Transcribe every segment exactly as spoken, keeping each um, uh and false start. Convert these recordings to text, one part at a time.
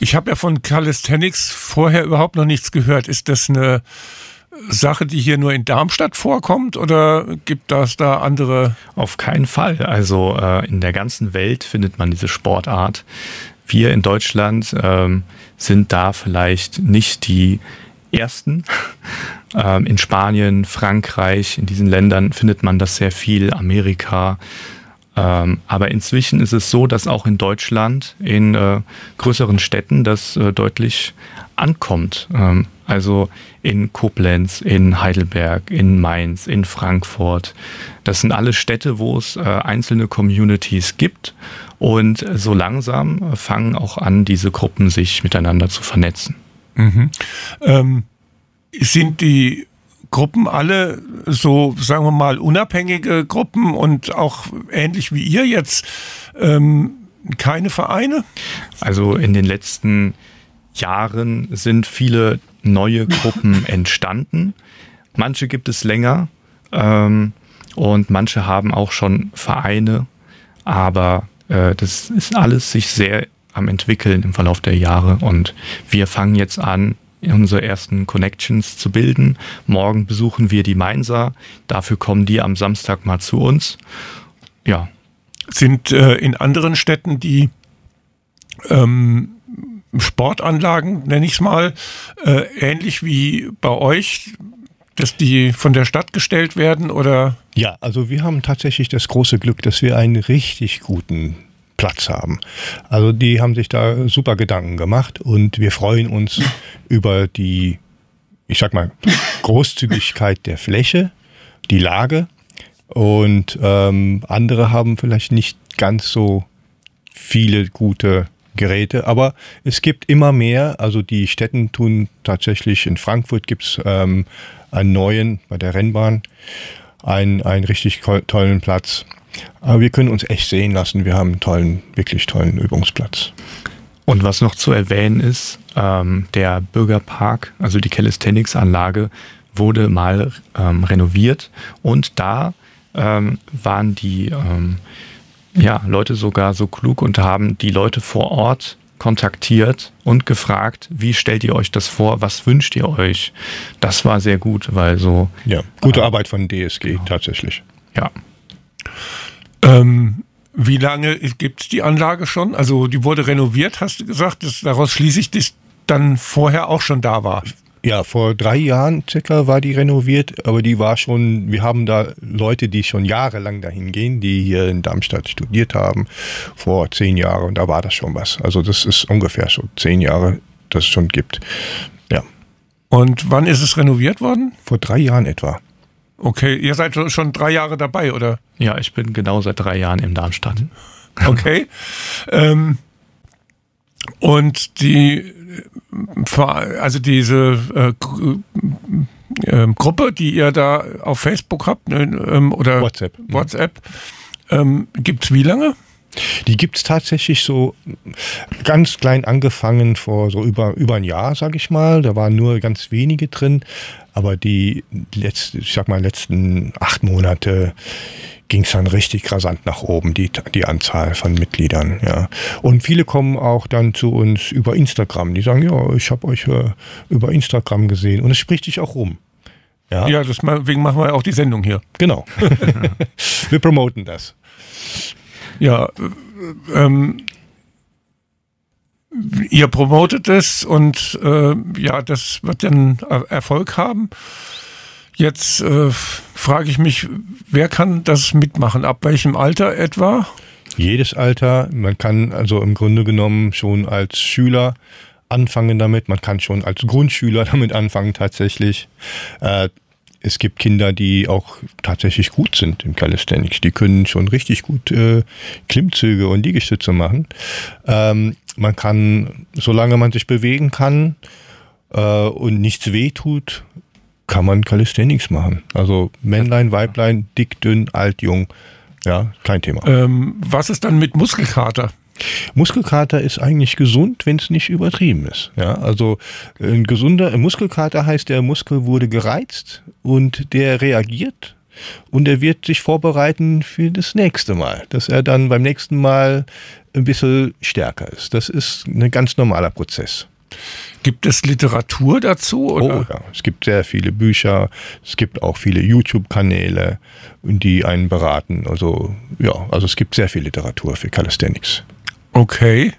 Ich habe ja von Calisthenics vorher überhaupt noch nichts gehört. Ist das eine Sache, die hier nur in Darmstadt vorkommt oder gibt es da andere? Auf keinen Fall. Also äh, in der ganzen Welt findet man diese Sportart. Wir in Deutschland ähm, sind da vielleicht nicht die Ersten. ähm, in Spanien, Frankreich, in diesen Ländern findet man das sehr viel, Amerika. Ähm, aber inzwischen ist es so, dass auch in Deutschland, in äh, größeren Städten, das äh, deutlich ankommt. Ähm, also in Koblenz, in Heidelberg, in Mainz, in Frankfurt. Das sind alle Städte, wo es äh, einzelne Communities gibt. Und so langsam fangen auch an, diese Gruppen sich miteinander zu vernetzen. Mhm. Ähm, sind die Gruppen alle so, sagen wir mal, unabhängige Gruppen und auch ähnlich wie ihr jetzt ähm, keine Vereine? Also in den letzten Jahren sind viele neue Gruppen entstanden. Manche gibt es länger ähm, und manche haben auch schon Vereine, aber äh, das ist alles sich sehr am entwickeln im Verlauf der Jahre und wir fangen jetzt an, unsere ersten Connections zu bilden. Morgen besuchen wir die Mainzer, dafür kommen die am Samstag mal zu uns. Ja. Sind äh, in anderen Städten die ähm, Sportanlagen, nenne ich es mal, äh, ähnlich wie bei euch, dass die von der Stadt gestellt werden oder? Ja, also wir haben tatsächlich das große Glück, dass wir einen richtig guten Platz haben. Also die haben sich da super Gedanken gemacht und wir freuen uns über die, ich sag mal, Großzügigkeit der Fläche, die Lage und ähm, andere haben vielleicht nicht ganz so viele gute Geräte, aber es gibt immer mehr, also die Städten tun tatsächlich, in Frankfurt gibt es ähm, einen neuen, bei der Rennbahn, einen, einen richtig tollen Platz. Aber wir können uns echt sehen lassen, wir haben einen tollen, wirklich tollen Übungsplatz. Und was noch zu erwähnen ist, ähm, der Bürgerpark, also die Calisthenics-Anlage, wurde mal ähm, renoviert und da ähm, waren die ähm, ja, Leute sogar so klug und haben die Leute vor Ort kontaktiert und gefragt, wie stellt ihr euch das vor, was wünscht ihr euch? Das war sehr gut, weil so... Ja, gute äh, Arbeit von D S G, genau. Tatsächlich. Ja. Ähm, wie lange gibt es die Anlage schon? Also die wurde renoviert, hast du gesagt, das, daraus schließe ich, dass dann vorher auch schon da war. Ja, vor drei Jahren circa war die renoviert, aber die war schon, wir haben da Leute, die schon jahrelang dahin gehen, die hier in Darmstadt studiert haben, vor zehn Jahren, und da war das schon was. Also das ist ungefähr so zehn Jahre, das es schon gibt. Ja. Und wann ist es renoviert worden? Vor drei Jahren etwa. Okay, ihr seid schon drei Jahre dabei, oder? Ja, ich bin genau seit drei Jahren in Darmstadt. Okay. ähm, und die, also diese äh, äh, Gruppe, die ihr da auf Facebook habt, ähm, oder WhatsApp, WhatsApp ähm, gibt es wie lange? Die gibt es tatsächlich so ganz klein angefangen vor so über, über ein Jahr, sage ich mal. Da waren nur ganz wenige drin. Aber die letzte, ich sag mal, letzten acht Monate ging es dann richtig rasant nach oben, die, die Anzahl von Mitgliedern. Ja. Und viele kommen auch dann zu uns über Instagram. Die sagen, ja, ich habe euch äh, über Instagram gesehen. Und es spricht sich auch rum. Ja, ja, deswegen machen wir auch die Sendung hier. Genau. Wir promoten das. Ja, ähm, ihr promotet es und äh, ja, das wird dann Erfolg haben. Jetzt äh, frage ich mich, wer kann das mitmachen? Ab welchem Alter etwa? Jedes Alter. Man kann also im Grunde genommen schon als Schüler anfangen damit. Man kann schon als Grundschüler damit anfangen tatsächlich. Äh, Es gibt Kinder, die auch tatsächlich gut sind im Calisthenics. Die können schon richtig gut äh, Klimmzüge und Liegestütze machen. Ähm, man kann, solange man sich bewegen kann äh, und nichts wehtut, kann man Calisthenics machen. Also Männlein, Weiblein, dick, dünn, alt, jung, ja, kein Thema. Ähm, was ist dann mit Muskelkater? Muskelkater ist eigentlich gesund, wenn es nicht übertrieben ist. Ja, also ein gesunder Muskelkater heißt, der Muskel wurde gereizt und der reagiert und er wird sich vorbereiten für das nächste Mal, dass er dann beim nächsten Mal ein bisschen stärker ist. Das ist ein ganz normaler Prozess. Gibt es Literatur dazu? Oder? Oh ja, es gibt sehr viele Bücher, es gibt auch viele YouTube-Kanäle, die einen beraten. Also ja, also es gibt sehr viel Literatur für Calisthenics. Okay.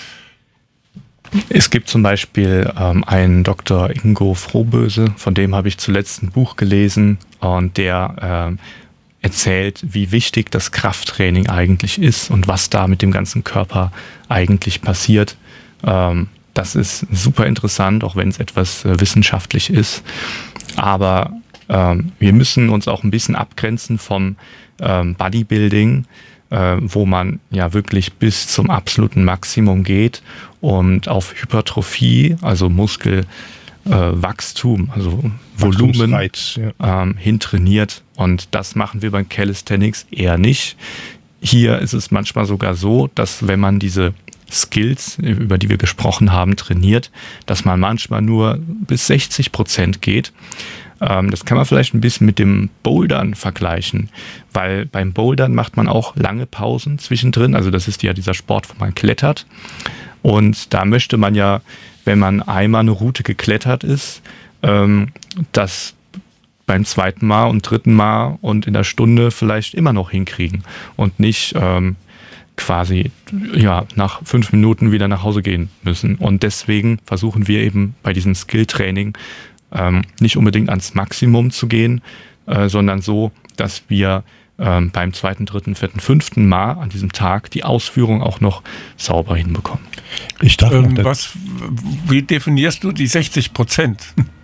Es gibt zum Beispiel ähm, einen Doktor Ingo Frohböse, von dem habe ich zuletzt ein Buch gelesen und der ähm, erzählt, wie wichtig das Krafttraining eigentlich ist und was da mit dem ganzen Körper eigentlich passiert. Ähm, das ist super interessant, auch wenn es etwas äh, wissenschaftlich ist. Aber ähm, wir müssen uns auch ein bisschen abgrenzen vom ähm, Bodybuilding, äh, wo man ja wirklich bis zum absoluten Maximum geht und auf Hypertrophie, also Muskelwachstum, äh, also Volumen ja. ähm, hintrainiert. Und das machen wir beim Calisthenics eher nicht. Hier ist es manchmal sogar so, dass wenn man diese Skills, über die wir gesprochen haben, trainiert, dass man manchmal nur bis sechzig Prozent geht. Ähm, das kann man vielleicht ein bisschen mit dem Bouldern vergleichen, weil beim Bouldern macht man auch lange Pausen zwischendrin. Also das ist ja dieser Sport, wo man klettert. Und da möchte man ja, wenn man einmal eine Route geklettert ist, ähm, das beim zweiten Mal und dritten Mal und in der Stunde vielleicht immer noch hinkriegen und nicht ähm, quasi ja nach fünf Minuten wieder nach Hause gehen müssen. Und deswegen versuchen wir eben bei diesem Skill-Training ähm, nicht unbedingt ans Maximum zu gehen, äh, sondern so, dass wir ähm, beim zweiten, dritten, vierten, fünften Mal an diesem Tag die Ausführung auch noch sauber hinbekommen. Ich dachte, ähm, was, wie definierst du die sechzig Prozent?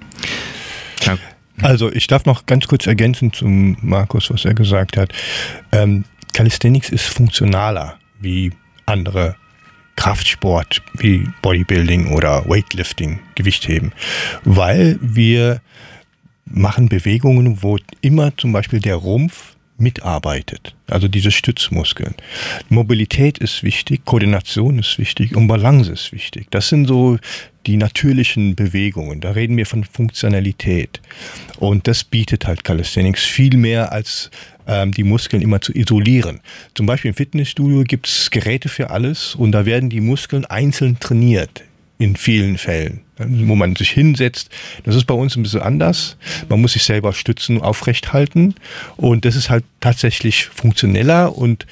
Ja. Also ich darf noch ganz kurz ergänzen zum Markus, was er gesagt hat. Ähm, Calisthenics ist funktionaler wie andere Kraftsport, wie Bodybuilding oder Weightlifting, Gewichtheben, weil wir machen Bewegungen, wo immer zum Beispiel der Rumpf mitarbeitet, also diese Stützmuskeln. Mobilität ist wichtig, Koordination ist wichtig und Balance ist wichtig. Das sind so die natürlichen Bewegungen. Da reden wir von Funktionalität. Und das bietet halt Calisthenics viel mehr als ähm, die Muskeln immer zu isolieren. Zum Beispiel im Fitnessstudio gibt es Geräte für alles und da werden die Muskeln einzeln trainiert. In vielen Fällen, wo man sich hinsetzt. Das ist bei uns ein bisschen anders. Man muss sich selber stützen, aufrecht halten. Und das ist halt tatsächlich funktioneller und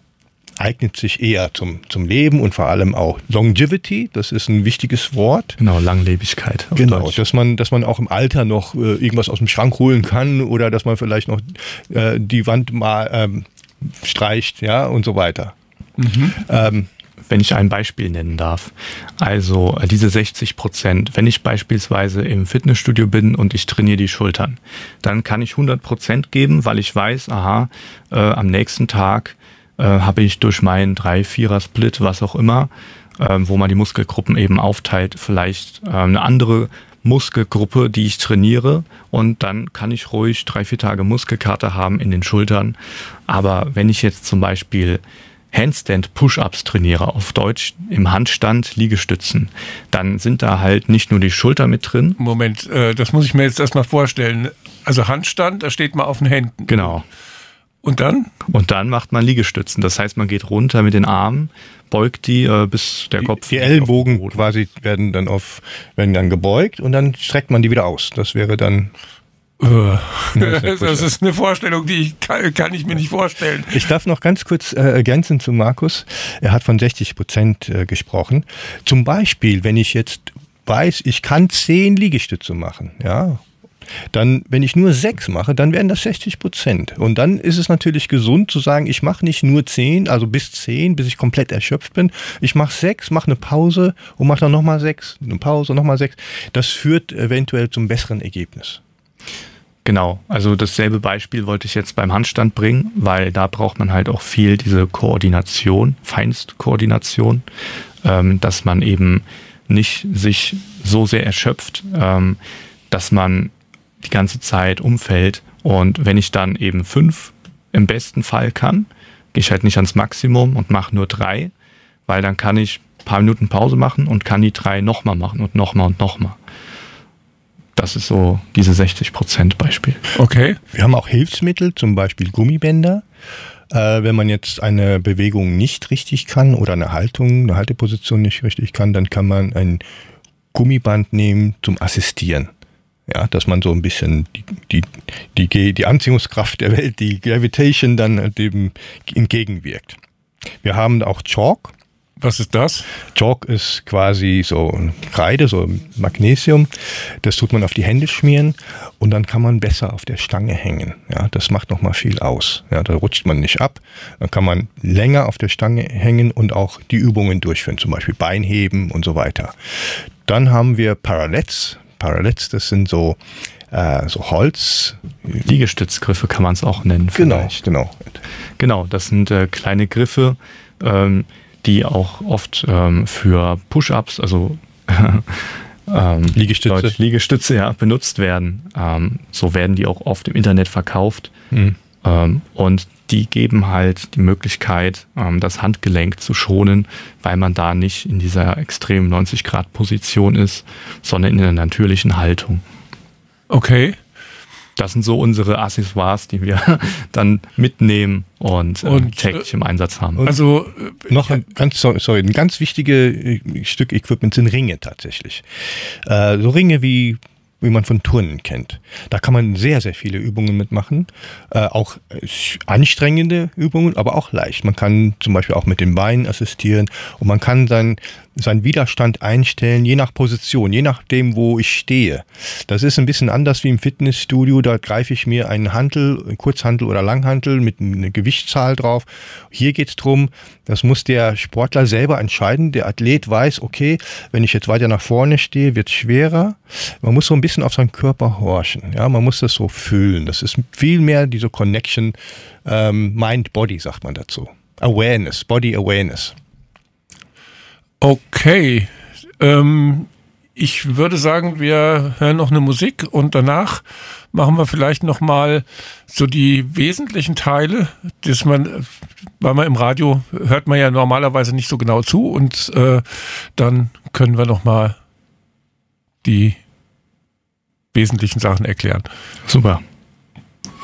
eignet sich eher zum, zum Leben und vor allem auch Longevity. Das ist ein wichtiges Wort. Genau, Langlebigkeit. Auf genau, Deutsch. dass man, dass man auch im Alter noch äh, irgendwas aus dem Schrank holen kann oder dass man vielleicht noch äh, die Wand mal ähm, streicht, ja, und so weiter. Mhm. Ähm, Wenn ich ein Beispiel nennen darf. Also diese sechzig Prozent, wenn ich beispielsweise im Fitnessstudio bin und ich trainiere die Schultern, dann kann ich hundert Prozent geben, weil ich weiß, aha, äh, am nächsten Tag äh, habe ich durch meinen drei-Vierer-Split, was auch immer, äh, wo man die Muskelgruppen eben aufteilt, vielleicht äh, eine andere Muskelgruppe, die ich trainiere, und dann kann ich ruhig drei, vier Tage Muskelkater haben in den Schultern. Aber wenn ich jetzt zum Beispiel Handstand Push-Ups trainiere, auf Deutsch im Handstand Liegestützen, dann sind da halt nicht nur die Schulter mit drin. Moment, äh, das muss ich mir jetzt erstmal vorstellen. Also Handstand, da steht man auf den Händen. Genau. Und dann? Und dann macht man Liegestützen. Das heißt, man geht runter mit den Armen, beugt die, äh, bis der die, Kopf... Die Ellbogen quasi werden dann auf, werden dann gebeugt und dann streckt man die wieder aus. Das wäre dann... Das ist eine Vorstellung, die ich kann, kann ich mir nicht vorstellen. Ich darf noch ganz kurz äh, ergänzen zu Markus. Er hat von sechzig Prozent äh, gesprochen. Zum Beispiel, wenn ich jetzt weiß, ich kann zehn Liegestütze machen, ja, dann, wenn ich nur sechs mache, dann wären das sechzig Prozent. Und dann ist es natürlich gesund zu sagen, ich mache nicht nur zehn, also bis zehn, bis ich komplett erschöpft bin. Ich mache sechs, mache eine Pause und mache dann nochmal sechs, eine Pause, nochmal sechs. Das führt eventuell zum besseren Ergebnis. Genau, also dasselbe Beispiel wollte ich jetzt beim Handstand bringen, weil da braucht man halt auch viel diese Koordination, Feinstkoordination, ähm, dass man eben nicht sich so sehr erschöpft, ähm, dass man die ganze Zeit umfällt. Und wenn ich dann eben fünf im besten Fall kann, gehe ich halt nicht ans Maximum und mache nur drei, weil dann kann ich ein paar Minuten Pause machen und kann die drei nochmal machen und nochmal und nochmal. Das ist so diese sechzig Prozent Beispiel. Okay. Wir haben auch Hilfsmittel, zum Beispiel Gummibänder. Äh, wenn man jetzt eine Bewegung nicht richtig kann oder eine Haltung, eine Halteposition nicht richtig kann, dann kann man ein Gummiband nehmen zum Assistieren. Ja, dass man so ein bisschen die, die, die, die Anziehungskraft der Welt, die Gravitation dann dem entgegenwirkt. Wir haben auch Chalk. Was ist das? Chalk ist quasi so Kreide, so Magnesium. Das tut man auf die Hände schmieren und dann kann man besser auf der Stange hängen. Ja, das macht nochmal viel aus. Ja, da rutscht man nicht ab. Dann kann man länger auf der Stange hängen und auch die Übungen durchführen, zum Beispiel Beinheben und so weiter. Dann haben wir Parallettes. Parallettes, das sind so, äh, so Holz. Liegestützgriffe kann man es auch nennen. Vielleicht. Genau, genau. Genau, das sind äh, kleine Griffe, ähm, die auch oft ähm, für Push-Ups, also ähm, Liegestütze. Leute, Liegestütze ja, benutzt werden. Ähm, so werden die auch oft im Internet verkauft. Mhm. Ähm, und die geben halt die Möglichkeit, ähm, das Handgelenk zu schonen, weil man da nicht in dieser extremen neunzig Grad Position ist, sondern in einer natürlichen Haltung. Okay. Das sind so unsere Accessoires, die wir dann mitnehmen und, und äh, täglich im Einsatz haben. Also äh, noch ein ganz, sorry, ein ganz wichtiges äh, Stück Equipment sind Ringe tatsächlich. Äh, so Ringe wie wie man von Turnen kennt. Da kann man sehr, sehr viele Übungen mitmachen. Äh, auch anstrengende Übungen, aber auch leicht. Man kann zum Beispiel auch mit den Beinen assistieren und man kann sein, seinen Widerstand einstellen, je nach Position, je nachdem, wo ich stehe. Das ist ein bisschen anders wie im Fitnessstudio. Da greife ich mir einen Hantel, einen Kurzhantel oder Langhantel mit einer Gewichtszahl drauf. Hier geht es darum, das muss der Sportler selber entscheiden. Der Athlet weiß, okay, wenn ich jetzt weiter nach vorne stehe, wird es schwerer. Man muss so ein bisschen auf seinen Körper horchen. Ja, man muss das so fühlen. Das ist viel mehr diese Connection, ähm, Mind-Body, sagt man dazu. Awareness, Body Awareness. Okay. Ähm, ich würde sagen, wir hören noch eine Musik und danach machen wir vielleicht nochmal so die wesentlichen Teile, dass man, weil man im Radio hört man ja normalerweise nicht so genau zu und äh, dann können wir nochmal die wesentlichen Sachen erklären. Super.